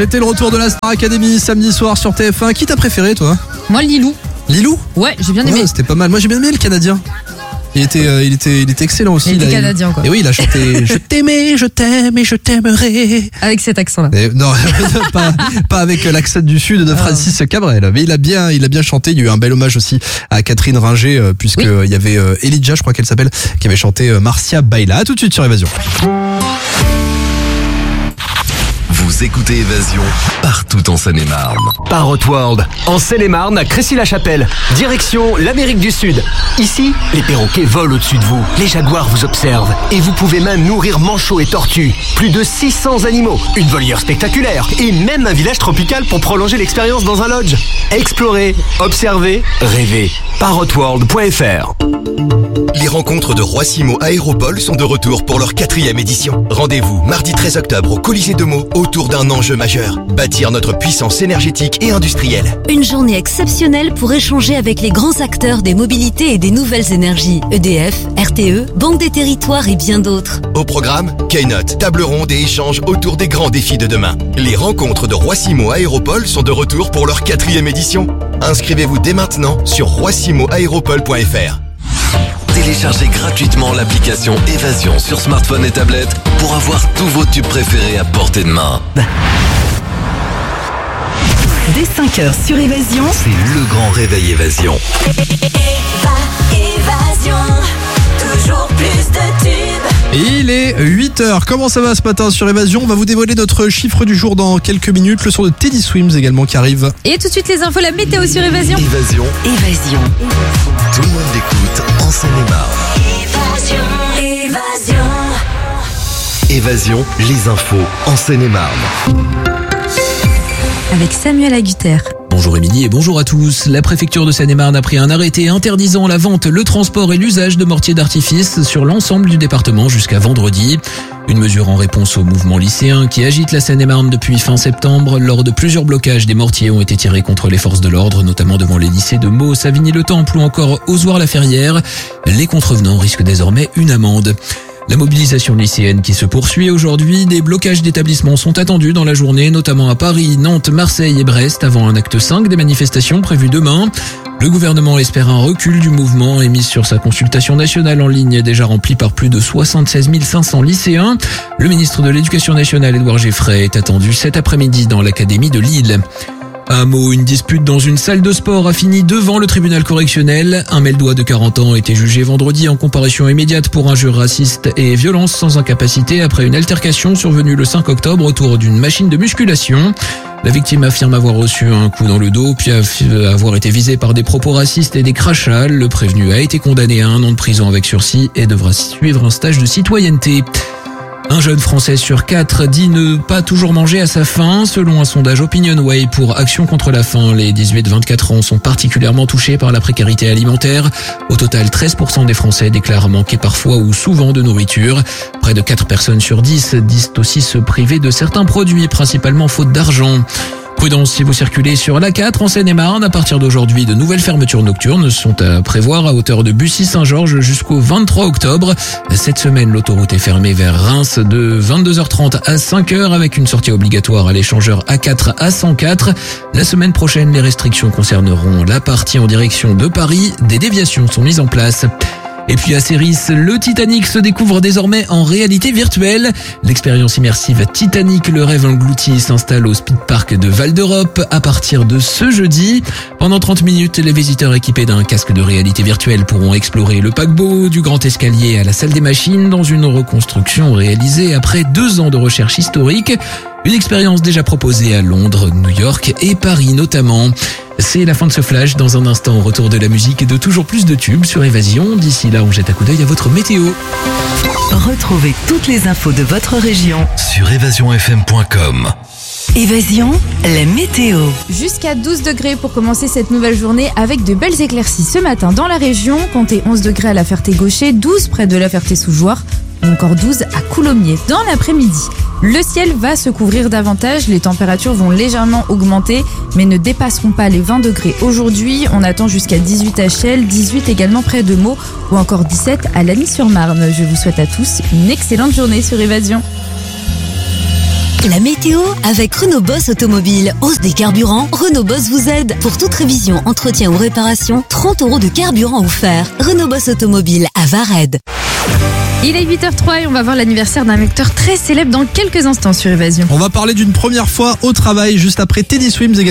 C'était le retour de la Star Academy samedi soir sur TF1. Qui t'a préféré, toi? Moi, Lilou. Lilou? Ouais, j'ai bien aimé. Ouais, c'était pas mal. Moi, j'ai bien aimé le Canadien. Il était excellent aussi. Il était canadien, quoi. Et oui, il a chanté Je t'aimais, je t'aime et je t'aimerai. Avec cet accent-là. Non, pas avec l'accent du sud de Francis Cabrel. Mais il a bien chanté. Il y a eu un bel hommage aussi à Catherine Ringer, puisque il y avait Elijah, je crois qu'elle s'appelle, qui avait chanté Marcia Baila. À tout de suite sur Évasion. Vous écoutez Évasion partout en Seine-et-Marne. Parrot World, en Seine-et-Marne, à Crécy-la-Chapelle. Direction l'Amérique du Sud. Ici, les perroquets volent au-dessus de vous. Les jaguars vous observent. Et vous pouvez même nourrir manchots et tortues. Plus de 600 animaux, une volière spectaculaire et même un village tropical pour prolonger l'expérience dans un lodge. Explorez, observez, rêvez. parrotworld.fr. Les rencontres de Roissimo Aéropole sont de retour pour leur 4e édition. Rendez-vous mardi 13 octobre au Colisée de Meaux autour d'un enjeu majeur. Bâtir notre puissance énergétique et industrielle. Une journée exceptionnelle pour échanger avec les grands acteurs des mobilités et des nouvelles énergies. EDF, RTE, Banque des Territoires et bien d'autres. Au programme, keynote, table ronde et échanges autour des grands défis de demain. Les rencontres de Roissimo Aéropole sont de retour pour leur 4e édition. Inscrivez-vous dès maintenant sur roissimoaéropole.fr. Téléchargez gratuitement l'application Évasion sur smartphone et tablette pour avoir tous vos tubes préférés à portée de main. Dès 5h sur Évasion, C'est le grand réveil Évasion. Évasion, toujours plus de tubes. Et il est 8h. Comment ça va ce matin sur Évasion? On va vous dévoiler notre chiffre du jour dans quelques minutes. Le son de Teddy Swims également qui arrive. Et tout de suite, les infos, la météo sur Évasion. Évasion, Évasion. tout le monde l'écoute en Seine-et-Marne. Évasion. Évasion, les infos en Seine-et-Marne. Avec Samuel Agutter. Bonjour Émilie et bonjour à tous. La préfecture de Seine-et-Marne a pris un arrêté interdisant la vente, le transport et l'usage de mortiers d'artifice sur l'ensemble du département jusqu'à vendredi. Une mesure en réponse au mouvement lycéen qui agite la Seine-et-Marne depuis fin septembre. Lors de plusieurs blocages, des mortiers ont été tirés contre les forces de l'ordre, notamment devant les lycées de Meaux, Savigny-le-Temple ou encore Ozoir-la-Ferrière. Les contrevenants risquent désormais une amende. La mobilisation lycéenne qui se poursuit aujourd'hui, des blocages d'établissements sont attendus dans la journée, notamment à Paris, Nantes, Marseille et Brest, avant un acte 5 des manifestations prévues demain. Le gouvernement espère un recul du mouvement et mise sur sa consultation nationale en ligne déjà remplie par plus de 76 500 lycéens. Le ministre de l'Éducation nationale, Édouard Geffray, est attendu cet après-midi dans l'académie de Lille. Un mot, une dispute dans une salle de sport a fini devant le tribunal correctionnel. Un Meldois de 40 ans a été jugé vendredi en comparution immédiate pour injures racistes et violences sans incapacité après une altercation survenue le 5 octobre autour d'une machine de musculation. La victime affirme avoir reçu un coup dans le dos, puis avoir été visée par des propos racistes et des crachats. Le prévenu a été condamné à 1 an de prison avec sursis et devra suivre un stage de citoyenneté. Un jeune Français sur 4 dit ne pas toujours manger à sa faim. Selon un sondage OpinionWay pour Action contre la faim, les 18-24 ans sont particulièrement touchés par la précarité alimentaire. Au total, 13% des Français déclarent manquer parfois ou souvent de nourriture. Près de 4 personnes sur 10 disent aussi se priver de certains produits, principalement faute d'argent. Prudence si vous circulez sur l'A4 en Seine-et-Marne. À partir d'aujourd'hui, de nouvelles fermetures nocturnes sont à prévoir à hauteur de Bussy-Saint-Georges jusqu'au 23 octobre. Cette semaine, l'autoroute est fermée vers Reims de 22h30 à 5h avec une sortie obligatoire à l'échangeur A4 à 104. La semaine prochaine, les restrictions concerneront la partie en direction de Paris. Des déviations sont mises en place. Et puis à Céris, le Titanic se découvre désormais en réalité virtuelle. L'expérience immersive Titanic, le rêve englouti, s'installe au Speed Park de Val d'Europe à partir de ce jeudi. Pendant 30 minutes, les visiteurs équipés d'un casque de réalité virtuelle pourront explorer le paquebot, du grand escalier à la salle des machines, dans une reconstruction réalisée après 2 ans de recherche historique. Une expérience déjà proposée à Londres, New York et Paris notamment. C'est la fin de ce flash. Dans un instant, au retour de la musique et de toujours plus de tubes sur Évasion. D'ici là, on jette un coup d'œil à votre météo. Retrouvez toutes les infos de votre région Sur évasionfm.com. Évasion, la météo. Jusqu'à 12 degrés pour commencer cette nouvelle journée avec de belles éclaircies ce matin dans la région. Comptez 11 degrés à la Ferté-Gaucher, 12 près de la Ferté-Sous-Jouarre ou encore 12 à Coulommiers. Dans l'après-midi, le ciel va se couvrir davantage, les températures vont légèrement augmenter mais ne dépasseront pas les 20 degrés aujourd'hui. On attend jusqu'à 18 à Chelles, 18 également près de Meaux ou encore 17 à Lagny-sur-Marne. Je vous souhaite à tous une excellente journée sur Évasion. La météo avec Renault Boss Automobile. Hausse des carburants, Renault Boss vous aide. Pour toute révision, entretien ou réparation, 30 € de carburant offert. Renault Boss Automobile à Vared. Il est 8h03 et on va voir l'anniversaire d'un acteur très célèbre dans quelques instants sur Évasion. On va parler d'une première fois au travail juste après Teddy Swims également.